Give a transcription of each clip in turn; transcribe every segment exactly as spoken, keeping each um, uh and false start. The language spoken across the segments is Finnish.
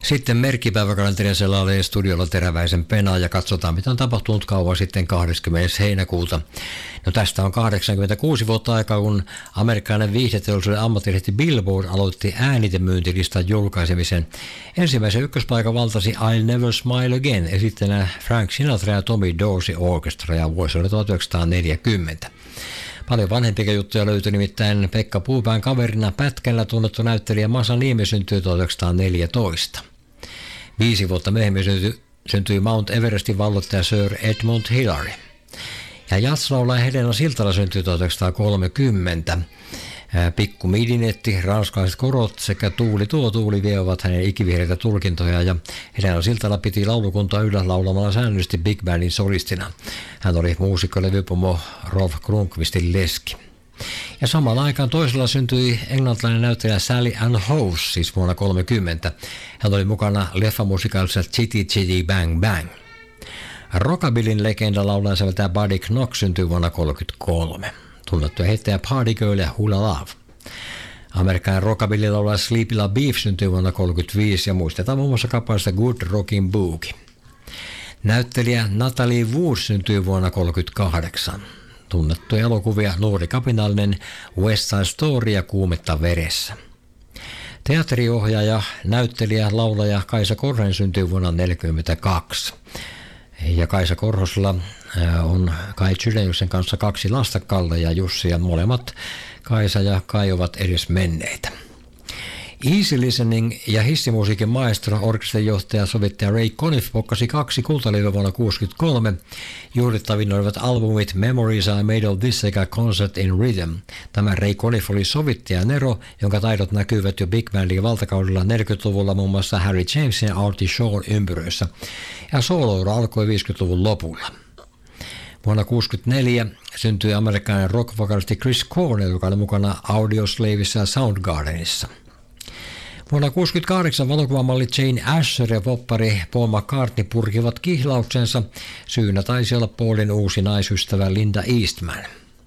Sitten merkkipäiväkalenterin selailee studiolla Teräväisen Pena ja katsotaan mitä on tapahtunut kauan sitten kahdeskymmenes heinäkuuta. No tästä on kahdeksankymmentäkuusi vuotta aikaa, kun amerikkalainen viihdeteollisuuden ammattilehti Billboard aloitti äänitemyyntilistan julkaisemisen. Ensimmäisen ykköspaikan valtasi I'll Never Smile Again esittänä Frank Sinatra ja Tommy Dorsey Orchestra ja vuosi oli tuhatyhdeksänsataaneljäkymmentä. Paljon vanhempia juttuja löytyi nimittäin Pekka Puupään kaverina pätkällä tunnettu näyttelijä Masa Niemi syntyi tuhatyhdeksänsataaneljätoista. Viisi vuotta myöhemmin syntyi, syntyi Mount Everestin valloittaja Sir Edmund Hillary. Ja jatslaulaja Helena Siltala syntyi tuhatyhdeksänsataakolmekymmentä. Pikku Midinetti, ranskalaiset korot sekä Tuuli tuo Tuuli vie ovat hänen ikivihreitä tulkintoja ja Helena Siltala piti laulukuntaa yllä laulamalla säännöllisesti Big Bandin solistina. Hän oli muusikko levypomo Rolf Kronqvistin leski. Ja samaan aikaan toisella syntyi englantilainen näyttelijä Sally Ann Howes, siis vuonna tuhatyhdeksänsataakolmekymmentä. Hän oli mukana leffamusikaalissa Chitty Chitty Bang Bang. Rockabillyn legenda laulaja säveltäjä Buddy Knox syntyi vuonna tuhatyhdeksänsataakolmekymmentäkolme. Tunnettuja heittäjä Party Girl ja Hula Love. Amerikkalainen rockabilly laulaja Sleepy La Beef syntyi vuonna tuhatyhdeksänsataakolmekymmentäviisi ja muistetaan muun muassa kappaleesta Good Rockin' Boogie. Näyttelijä Natalie Wood syntyi vuonna tuhatyhdeksänsataakolmekymmentäkahdeksan. Tunnettuja elokuvia Nuori kapinallinen, West Side Story ja Kuumetta veressä. Teatteriohjaaja, näyttelijä, laulaja Kaisa Korhonen syntyi vuonna tuhatyhdeksänsataaneljäkymmentäkaksi. Ja Kaisa Korhosella on Kai Chydeniuksen kanssa kaksi lasta, Kalle ja Jussi, ja molemmat Kaisa ja Kai ovat edes menneitä. Easy Listening ja hissimusiikin maestro, orkesterinjohtaja, sovittaja Ray Conniff pokkasi kaksi kultalevyä vuonna tuhatyhdeksänsataakuusikymmentäkolme. Juhlittavin olivat albumit Memories I Made of This sekä Concert in Rhythm. Tämä Ray Conniff oli sovittaja Nero, jonka taidot näkyvät jo Big Bandin valtakaudella neljäkymmentäluvulla muun muassa Harry Jamesin ja Artie Shawn ympyröissä. Ja soloura alkoi viidenkymmenenluvun lopulla. Vuonna tuhatyhdeksänsataakuusikymmentäneljä syntyi amerikkalainen rock-vokalisti Chris Cornell, joka oli mukana Audioslavissa ja Soundgardenissa. Vuonna tuhatyhdeksänsataakuusikymmentäkahdeksan valokuvamalli Jane Asher ja poppari Paul McCartney purkivat kihlauksensa. Syynä taisi olla Paulin uusi naisystävä Linda Eastman.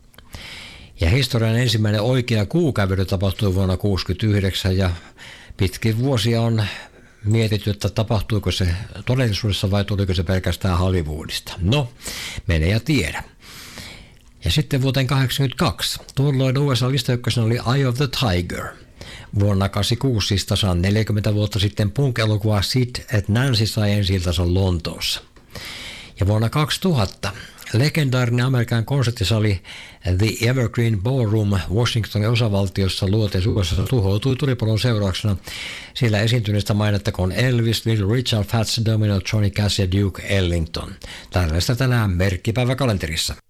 Ja historian ensimmäinen oikea kuukävely tapahtui vuonna tuhatyhdeksänsataayhdeksänkymmentäyhdeksän ja pitkin vuosia on mietitty, että tapahtuiko se todellisuudessa vai tuliko se pelkästään Hollywoodista. No, mene ja tiedä. Ja sitten vuoteen kahdeksankymmentäkaksi. Tuolloin U S A-listaykkösenä oli Eye of the Tiger. Vuonna kahdeksankymmentäkuusi, siis tasan neljäkymmentä vuotta sitten, punk-elokuva Sid et Nancy sai ensi-iltansa Lontoossa. Ja vuonna kaksituhatta legendaarinen Amerikan konserttisali The Evergreen Ballroom Washingtonin osavaltiossa luoteisuudessa tuhoutui tulipalon seurauksena. Siellä esiintyneistä mainittakoon Elvis, Little Richard, Fats Domino, Johnny Cash ja Duke Ellington. Tällaista tänään merkkipäiväkalenterissa.